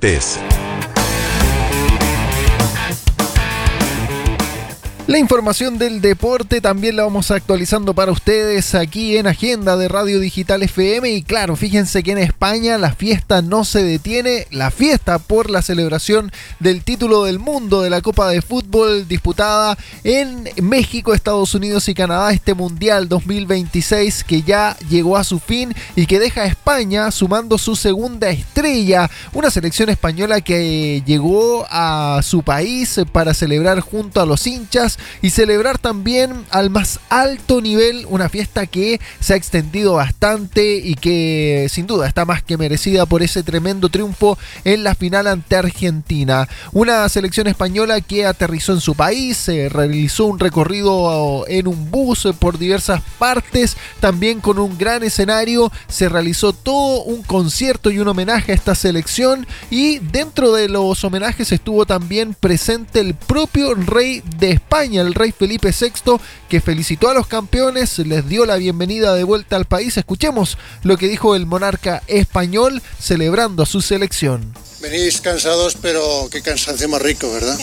Deportes. La información del deporte también la vamos actualizando para ustedes aquí en Agenda de Radio Digital FM. Y claro, fíjense que en España la fiesta no se detiene. La fiesta por la celebración del título del mundo de la Copa de Fútbol disputada en México, Estados Unidos y Canadá. Este Mundial 2026 que ya llegó a su fin y que deja a España sumando su segunda estrella. Una selección española que llegó a su país para celebrar junto a los hinchas y celebrar también al más alto nivel una fiesta que se ha extendido bastante y que sin duda está más que merecida por ese tremendo triunfo en la final ante Argentina. Una selección española que aterrizó en su país, realizó un recorrido en un bus por diversas partes, también con un gran escenario, se realizó todo un concierto y un homenaje a esta selección, y dentro de los homenajes estuvo también presente el propio rey de España, el rey Felipe VI, que felicitó a los campeones, les dio la bienvenida de vuelta al país. Escuchemos lo que dijo el monarca español celebrando a su selección. Venís cansados, pero qué cansancio más rico, ¿verdad?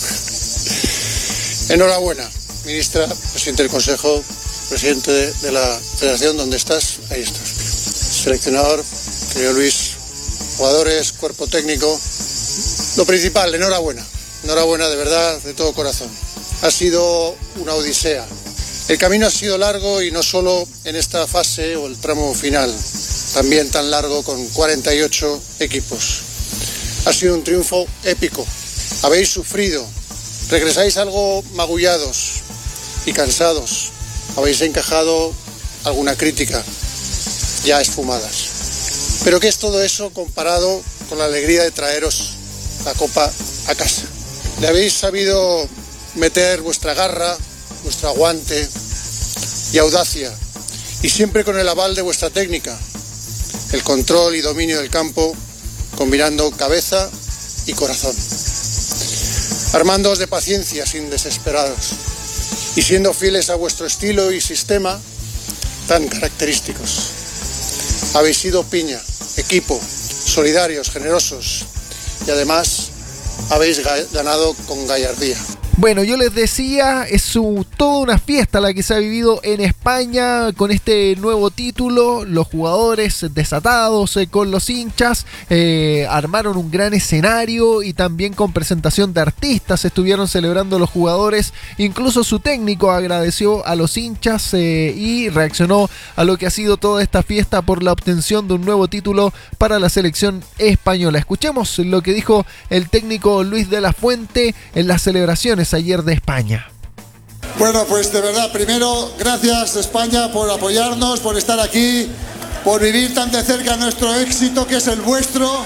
Enhorabuena, ministra, presidente del Consejo, presidente de la Federación, ¿dónde estás? Ahí estás. Seleccionador, querido Luis, jugadores, cuerpo técnico. Lo principal, enhorabuena. Enhorabuena de verdad, de todo corazón. Ha sido una odisea. El camino ha sido largo, y no solo en esta fase o el tramo final, también tan largo con 48 equipos. Ha sido un triunfo épico. Habéis sufrido, regresáis algo magullados y cansados. Habéis encajado alguna crítica ya esfumadas. Pero ¿qué es todo eso comparado con la alegría de traeros la copa a casa? Le habéis sabido meter vuestra garra, vuestro aguante y audacia, y siempre con el aval de vuestra técnica, el control y dominio del campo, combinando cabeza y corazón, armándoos de paciencia sin desesperados y siendo fieles a vuestro estilo y sistema tan característicos. Habéis sido piña, equipo, solidarios, generosos, y además habéis ganado con gallardía. Bueno, yo les decía, es toda una fiesta la que se ha vivido en España con este nuevo título. Los jugadores desatados con los hinchas armaron un gran escenario, y también con presentación de artistas estuvieron celebrando los jugadores. Incluso su técnico agradeció a los hinchas y reaccionó a lo que ha sido toda esta fiesta por la obtención de un nuevo título para la selección española. Escuchemos lo que dijo el técnico Luis de la Fuente en las celebraciones ayer de España. Bueno, pues de verdad, primero, gracias España por apoyarnos, por estar aquí, por vivir tan de cerca nuestro éxito, que es el vuestro.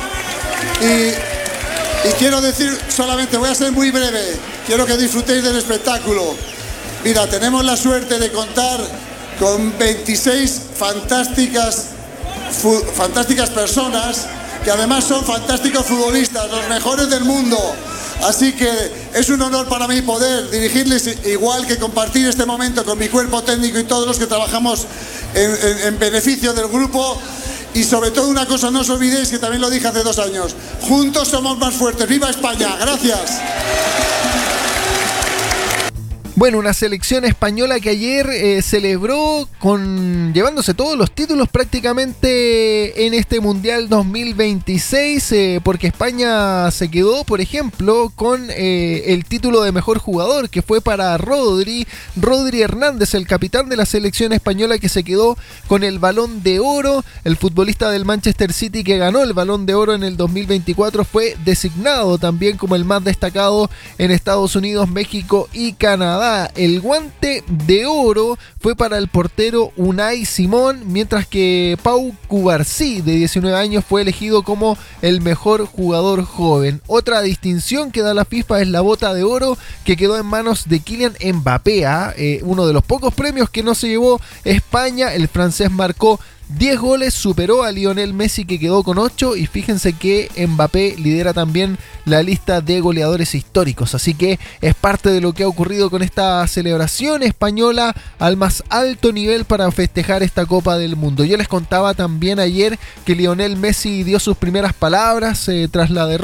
Y quiero decir solamente, voy a ser muy breve, quiero que disfrutéis del espectáculo. Mira, tenemos la suerte de contar con 26 fantásticas personas, que además son fantásticos futbolistas, los mejores del mundo. Así que es un honor para mí poder dirigirles, igual que compartir este momento con mi cuerpo técnico y todos los que trabajamos en beneficio del grupo. Y sobre todo una cosa, no os olvidéis, que también lo dije hace 2 años, juntos somos más fuertes. ¡Viva España! ¡Gracias! Bueno, una selección española que ayer celebró llevándose todos los títulos prácticamente en este Mundial 2026, porque España se quedó, por ejemplo, con el título de mejor jugador, que fue para Rodri Hernández, el capitán de la selección española, que se quedó con el Balón de Oro. El futbolista del Manchester City, que ganó el Balón de Oro en el 2024, fue designado también como el más destacado en Estados Unidos, México y Canadá. El Guante de Oro fue para el portero Unai Simón, mientras que Pau Cubarsí, de 19 años, fue elegido como el mejor jugador joven. Otra distinción que da la FIFA es la Bota de Oro, que quedó en manos de Kylian Mbappé, uno de los pocos premios que no se llevó España. El francés marcó 10 goles, superó a Lionel Messi, que quedó con 8, y fíjense que Mbappé lidera también la lista de goleadores históricos, así que es parte de lo que ha ocurrido con esta celebración española al más alto nivel para festejar esta Copa del Mundo. Yo les contaba también ayer que Lionel Messi dio sus primeras palabras tras la derrota